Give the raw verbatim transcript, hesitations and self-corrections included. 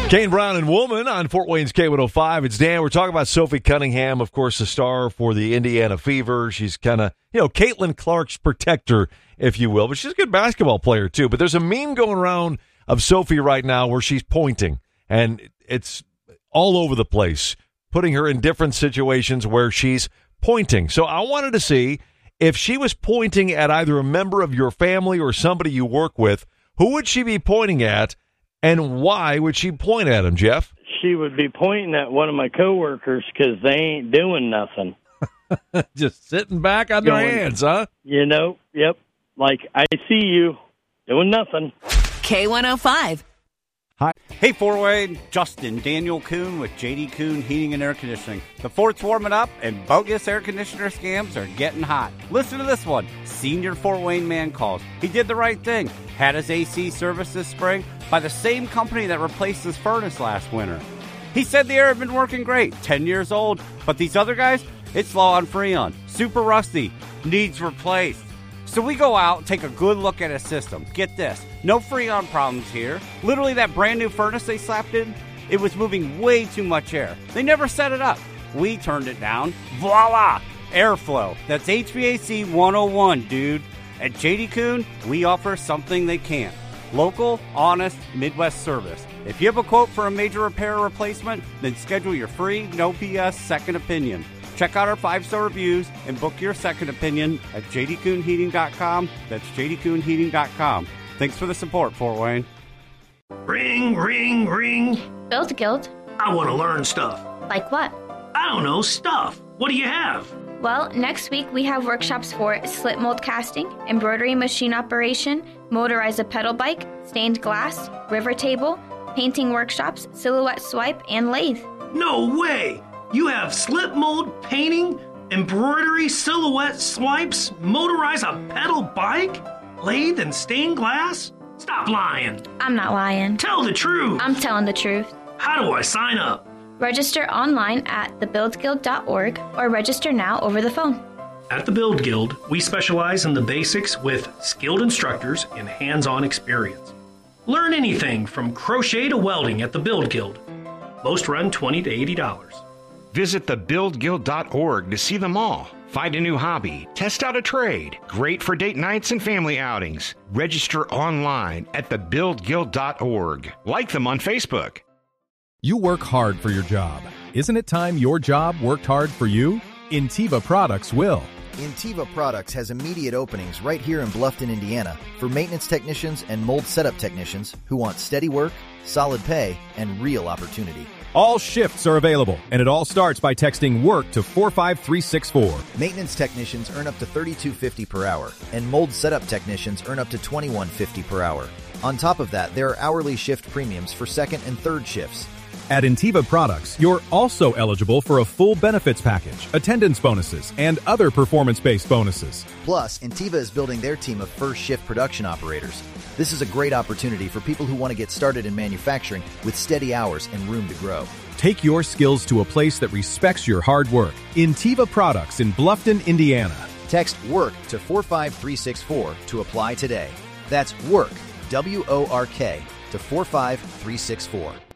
Kane Brown and Woman on Fort Wayne's K one oh five. It's Dan. We're talking about Sophie Cunningham, of course, the star for the Indiana Fever. She's kind of, you know, Caitlin Clark's protector, if you will. But she's a good basketball player, too. But there's a meme going around of Sophie right now where she's pointing. And it's all over the place, putting her in different situations where she's pointing. So I wanted to see if she was pointing at either a member of your family or somebody you work with, who would she be pointing at? And why would she point at him, Jeff? She would be pointing at one of my coworkers because they ain't doing nothing. Just sitting back on their hands, huh? You know, yep. Like, I see you doing nothing. K one oh five. Hi. Hey, Fort Wayne, Justin, Daniel Kuhn with J D Kuhn Heating and Air Conditioning. The fort's warming up and bogus air conditioner scams are getting hot. Listen to this one. Senior Fort Wayne man calls. He did the right thing. Had his A C serviced this spring by the same company that replaced his furnace last winter. He said the air had been working great, ten years old, but these other guys, it's low on Freon, super rusty, needs replaced. So we go out, take a good look at his system. Get this, no Freon problems here. Literally that brand new furnace they slapped in, it was moving way too much air. They never set it up. We turned it down. Voila! Airflow. That's H V A C one oh one, dude. At J D Kuhn, we offer something they can't. Local, honest, Midwest service. If you have a quote for a major repair or replacement, then schedule your free, no B S second opinion. Check out our five-star reviews and book your second opinion at j d kuhn heating dot com. That's j d kuhn heating dot com. Thanks for the support, Fort Wayne. Ring, ring, ring. Build Guild. I want to learn stuff. Like what? I don't know, stuff. What do you have? Well, next week we have workshops for slit mold casting, embroidery machine operation, motorize a pedal bike, stained glass, river table, painting workshops, silhouette swipe, and lathe. No way! You have slit mold, painting, embroidery, silhouette swipes, motorize a pedal bike, lathe, and stained glass? Stop lying. I'm not lying. Tell the truth. I'm telling the truth. How do I sign up? Register online at the build guild dot org or register now over the phone. At the Build Guild, we specialize in the basics with skilled instructors and hands-on experience. Learn anything from crochet to welding at the Build Guild. Most run twenty to eighty dollars. Visit the build guild dot org to see them all. Find a new hobby. Test out a trade. Great for date nights and family outings. Register online at the build guild dot org. Like them on Facebook. You work hard for your job. Isn't it time your job worked hard for you? Intiva Products will. Intiva Products has immediate openings right here in Bluffton, Indiana for maintenance technicians and mold setup technicians who want steady work, solid pay, and real opportunity. All shifts are available, and it all starts by texting WORK to four five three six four. Maintenance technicians earn up to thirty-two fifty per hour, and mold setup technicians earn up to twenty-one fifty per hour. On top of that, there are hourly shift premiums for second and third shifts. At Intiva Products, you're also eligible for a full benefits package, attendance bonuses, and other performance-based bonuses. Plus, Intiva is building their team of first shift production operators. This is a great opportunity for people who want to get started in manufacturing with steady hours and room to grow. Take your skills to a place that respects your hard work. Intiva Products in Bluffton, Indiana. Text WORK to four five three six four to apply today. That's WORK, W O R K, to four five three six four.